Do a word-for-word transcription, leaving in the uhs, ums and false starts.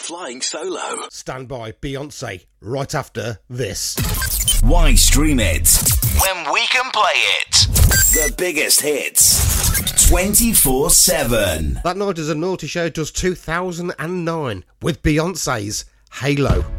flying solo. Stand by Beyonce right after this. Why stream it when we can play it? The biggest hits, twenty-four seven. That night as a Naughty Show does two thousand nine with Beyonce's Halo.